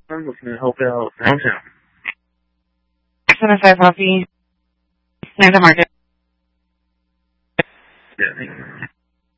I'm looking to help out downtown. Center 5 Coffee, Santa Market. Yeah, thank you.